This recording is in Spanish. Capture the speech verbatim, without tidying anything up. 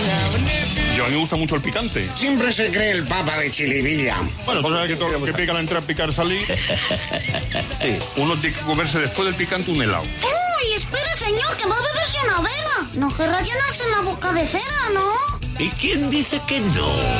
Yo a mí me gusta mucho el picante. Siempre se cree el papa de Chiribilla. Bueno, tú sabes que todo lo que pica la entrada, picar salir. Sí. Uno tiene que comerse después del picante un helado. ¡Uy, espere, señor, que va a beberse una vela! No querrá llenarse la boca de cera, ¿no? ¿Y quién dice que no?